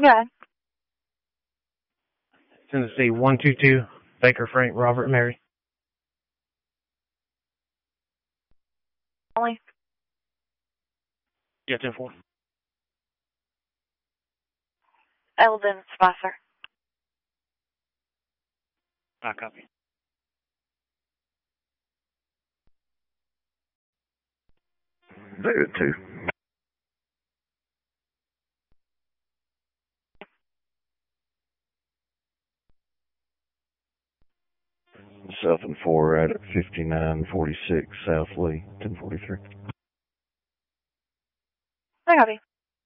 Yeah. Tennessee 122, Baker Frank, Robert Mary. Only. Yeah, 10-4. Eldon Spicer. I copy. David 2. South and 4 at 5946 South Lee, 1043. I copy.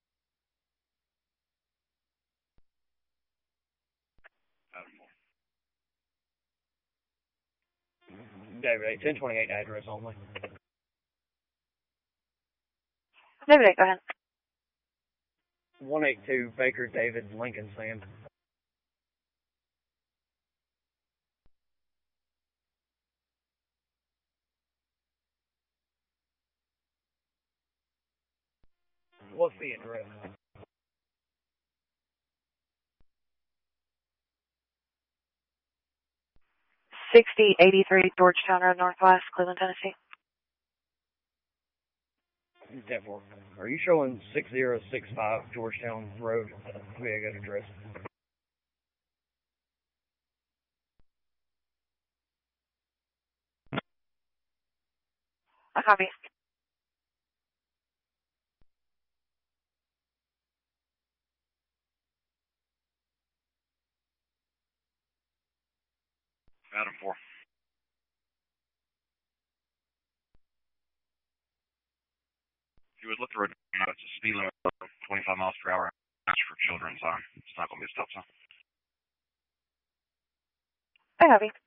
David 8, 1028 address only. David 8, go ahead. 182 Baker David Lincoln Sam. What's the address? 6083 Georgetown Road Northwest, Cleveland, Tennessee. 10-4. Are you showing 6065 Georgetown Road to be a good address? I copy. Adam 4. If you would let the road know it's a speed limit of 25 miles per hour. That's for children sign. It's not going to be a stop sign. I copy.